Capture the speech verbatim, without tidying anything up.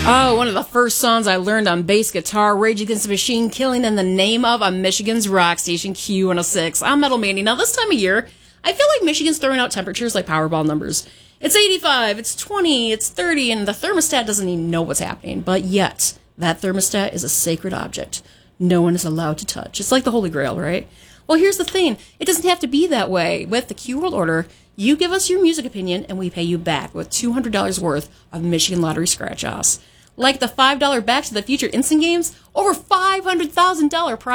Oh, one of the first songs I learned on bass guitar, Rage Against the Machine, Killing in the Name of, on Michigan's rock station, Q one oh six. I'm Metal Mandy. Now, this time of year, I feel like Michigan's throwing out temperatures like Powerball numbers. It's eighty-five, it's twenty, it's thirty, and the thermostat doesn't even know what's happening. But yet, that thermostat is a sacred object no one is allowed to touch. It's like the Holy Grail, right? Well, here's the thing. It doesn't have to be that way. With the Q World Order, you give us your music opinion, and we pay you back with two hundred dollars worth of Michigan Lottery scratch-offs. Like the five dollars Back to the Future instant games, over five hundred thousand dollars prize